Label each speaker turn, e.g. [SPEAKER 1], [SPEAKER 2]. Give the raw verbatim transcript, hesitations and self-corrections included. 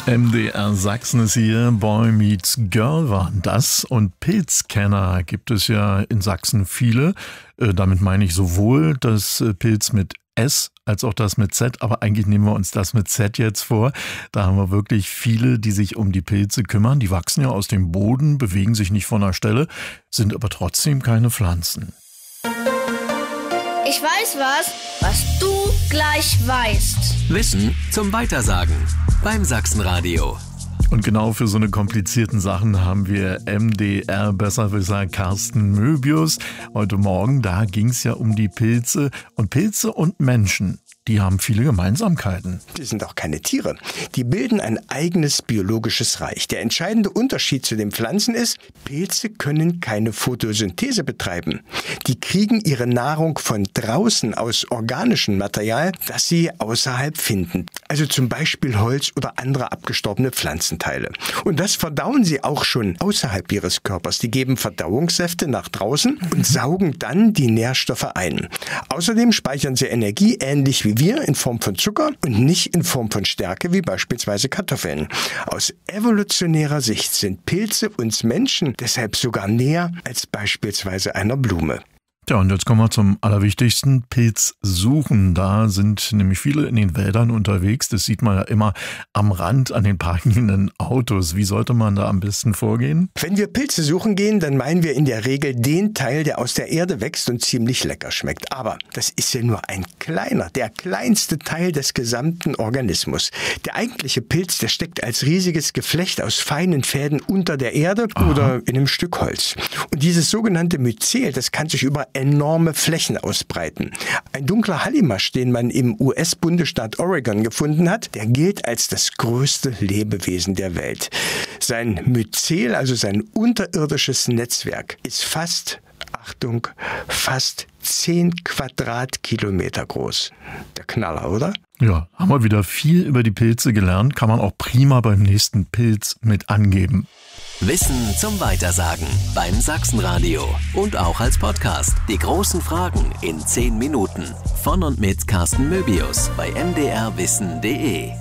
[SPEAKER 1] M D R Sachsen ist hier, Boy Meets Girl waren das und Pilzkenner gibt es ja in Sachsen viele. Äh, damit meine ich sowohl das Pilz mit S als auch das mit Z, aber eigentlich nehmen wir uns das mit Z jetzt vor. Da haben wir wirklich viele, die sich um die Pilze kümmern. Die wachsen ja aus dem Boden, bewegen sich nicht von der Stelle, sind aber trotzdem keine Pflanzen.
[SPEAKER 2] Ich weiß was, was du gleich weißt.
[SPEAKER 3] Wissen zum Weitersagen beim Sachsenradio.
[SPEAKER 1] Und genau für so eine komplizierten Sachen haben wir M D R-Besserwisser Carsten Möbius. Heute Morgen, da ging es ja um die Pilze. Und Pilze und Menschen, die haben viele Gemeinsamkeiten.
[SPEAKER 4] Die sind auch keine Tiere. Die bilden ein eigenes biologisches Reich. Der entscheidende Unterschied zu den Pflanzen ist, Pilze können keine Photosynthese betreiben. Die kriegen ihre Nahrung von draußen aus organischem Material, das sie außerhalb finden. Also zum Beispiel Holz oder andere abgestorbene Pflanzenteile. Und das verdauen sie auch schon außerhalb ihres Körpers. Die geben Verdauungssäfte nach draußen und saugen dann die Nährstoffe ein. Außerdem speichern sie Energie ähnlich wie wir in Form von Zucker und nicht in Form von Stärke wie beispielsweise Kartoffeln. Aus evolutionärer Sicht sind Pilze uns Menschen deshalb sogar näher als beispielsweise einer Blume.
[SPEAKER 1] Tja, und jetzt kommen wir zum Allerwichtigsten, Pilz suchen. Da sind nämlich viele in den Wäldern unterwegs. Das sieht man ja immer am Rand an den parkenden Autos. Wie sollte man da am besten vorgehen?
[SPEAKER 4] Wenn wir Pilze suchen gehen, dann meinen wir in der Regel den Teil, der aus der Erde wächst und ziemlich lecker schmeckt. Aber das ist ja nur ein kleiner, der kleinste Teil des gesamten Organismus. Der eigentliche Pilz, der steckt als riesiges Geflecht aus feinen Fäden unter der Erde Aha. oder in einem Stück Holz. Und dieses sogenannte Myzel, das kann sich über enorme Flächen ausbreiten. Ein dunkler Hallimasch, den man im U S-Bundesstaat Oregon gefunden hat, der gilt als das größte Lebewesen der Welt. Sein Myzel, also sein unterirdisches Netzwerk, ist fast, Achtung, fast zehn Quadratkilometer groß. Der Knaller, oder?
[SPEAKER 1] Ja, haben wir wieder viel über die Pilze gelernt, kann man auch prima beim nächsten Pilz mit angeben.
[SPEAKER 3] Wissen zum Weitersagen beim Sachsenradio und auch als Podcast. Die großen Fragen in zehn Minuten. Von und mit Carsten Möbius bei m d r wissen punkt d e.